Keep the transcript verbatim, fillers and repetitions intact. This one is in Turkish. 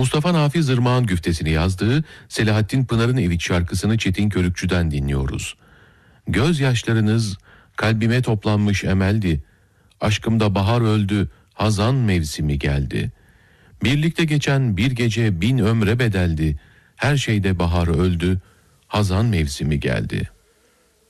Mustafa Nafiz Irmak'ın güftesini yazdığı Selahattin Pınar'ın Evi şarkısını Çetin Körükçü'den dinliyoruz. Gözyaşlarınız kalbime toplanmış emeldi. Aşkımda bahar öldü, hazan mevsimi geldi. Birlikte geçen bir gece bin ömre bedeldi. Her şeyde bahar öldü, hazan mevsimi geldi.''